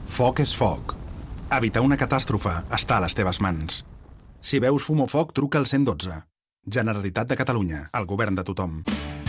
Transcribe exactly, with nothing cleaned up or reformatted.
Foc és foc. Evitar una catàstrofe està a les teves mans. Si veus fum o foc, truca al cent i dotze. Generalitat de Catalunya, el govern de tothom.